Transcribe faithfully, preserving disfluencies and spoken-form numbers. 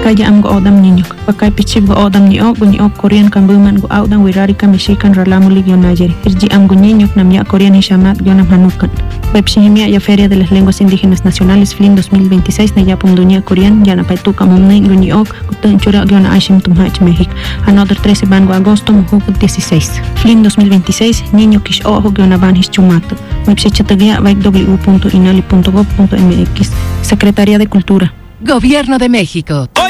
Vizcaya am go odam niño. Pakay pichib go odam ni o, go ni o Korean kambuman go audan wirari kamishikan ralamulig yonayeri. Irji am go niño nam ya Korean hishamat yonam hanukan. Webshimia ya Feria de las Lenguas Indígenas Nacionales F L I N dos mil veintiséis na ya pumdunia Korean ya na paituka mumnei go ni o kutan chura yona ashim tumhach México. Another trece ban go agosto mujuk dieciséis. F L I N dos mil veintiséis niño kish ojo yona ban hischumato. Websichatagya w punto inali punto gov punto m x. Secretaría de Cultura. Gobierno de México.